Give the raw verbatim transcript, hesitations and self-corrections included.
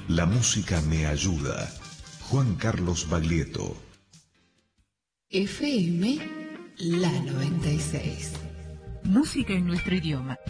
La música me ayuda. Juan Carlos Baglietto. F M La noventa y seis. Música en nuestro idioma.